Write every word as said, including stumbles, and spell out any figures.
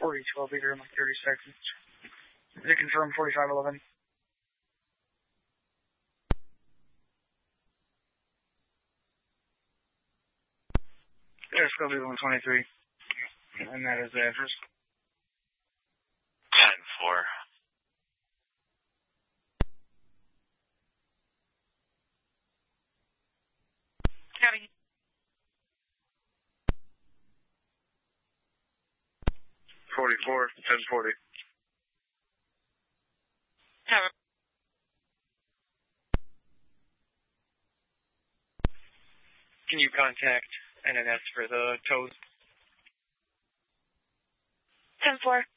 forty-two, I'll be here in like thirty seconds. Is it confirmed forty-five eleven? There's still be one twenty-three. And that is the address. ten four. Copy. forty-four, ten forty. Tower. Can you contact N N S for the tows? ten four.